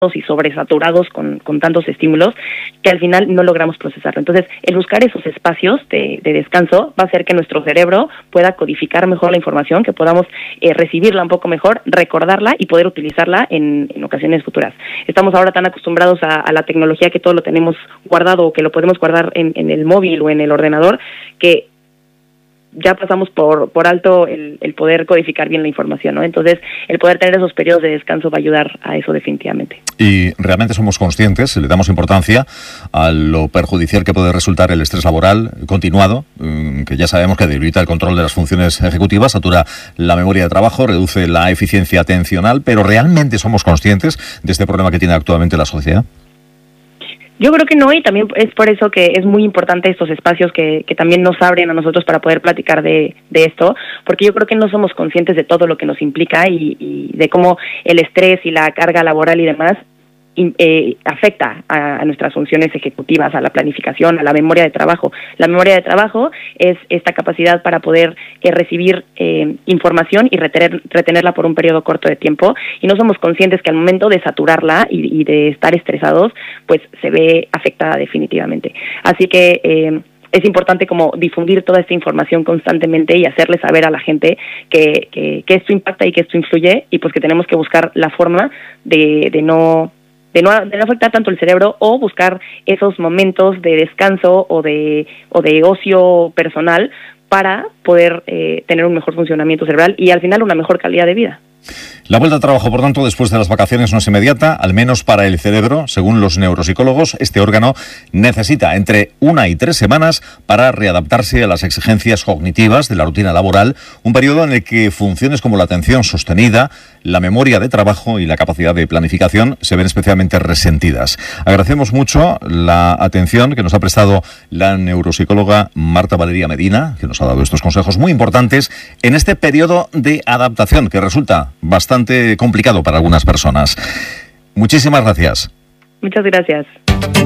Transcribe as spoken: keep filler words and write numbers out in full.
y sobresaturados con, con tantos estímulos que al final no logramos procesarlo. Entonces, el buscar esos espacios de, de descanso va a hacer que nuestro cerebro pueda codificar mejor la información, que podamos eh, recibirla un poco mejor, recordarla y poder utilizarla en, en ocasiones futuras. Estamos ahora tan acostumbrados a, a la tecnología que todo lo tenemos guardado o que lo podemos guardar en, en el móvil o en el ordenador, que ya pasamos por por alto el, el poder codificar bien la información, ¿no? Entonces, el poder tener esos periodos de descanso va a ayudar a eso definitivamente. Y realmente somos conscientes, le damos importancia a lo perjudicial que puede resultar el estrés laboral continuado, que ya sabemos que debilita el control de las funciones ejecutivas, satura la memoria de trabajo, reduce la eficiencia atencional, pero ¿realmente somos conscientes de este problema que tiene actualmente la sociedad? Yo creo que no, y también es por eso que es muy importante estos espacios que, que también nos abren a nosotros para poder platicar de, de esto, porque yo creo que no somos conscientes de todo lo que nos implica y, y de cómo el estrés y la carga laboral y demás Eh, afecta a, a nuestras funciones ejecutivas, a la planificación, a la memoria de trabajo. La memoria de trabajo es esta capacidad para poder eh, recibir eh, información y retener, retenerla por un periodo corto de tiempo, y no somos conscientes que al momento de saturarla y, y de estar estresados, pues se ve afectada definitivamente. Así que eh, es importante como difundir toda esta información constantemente y hacerle saber a la gente que, que, que esto impacta y que esto influye, y pues que tenemos que buscar la forma de, de no De no, de no afectar tanto el cerebro, o buscar esos momentos de descanso o de o de ocio personal para poder eh, tener un mejor funcionamiento cerebral y al final una mejor calidad de vida. La vuelta al trabajo, por tanto, después de las vacaciones no es inmediata, al menos para el cerebro. Según los neuropsicólogos, este órgano necesita entre una y tres semanas para readaptarse a las exigencias cognitivas de la rutina laboral, un periodo en el que funciones como la atención sostenida, la memoria de trabajo y la capacidad de planificación se ven especialmente resentidas. Agradecemos mucho la atención que nos ha prestado la neuropsicóloga Marta Valeria Medina, que nos ha dado estos consejos muy importantes en este periodo de adaptación que resulta bastante complicado para algunas personas. Muchísimas gracias. Muchas gracias.